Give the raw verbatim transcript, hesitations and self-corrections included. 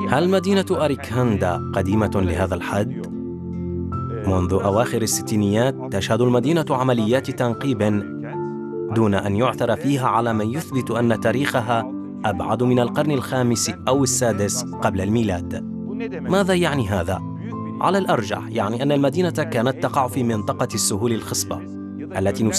هل مدينة أريكاندا قديمة لهذا الحد؟ منذ أواخر الستينيات تشهد المدينة عمليات تنقيب دون أن يعثر فيها على ما يثبت أن تاريخها أبعد من القرن الخامس أو السادس قبل الميلاد. ماذا يعني هذا؟ على الأرجح يعني أن المدينة كانت تقع في منطقة السهول الخصبة التي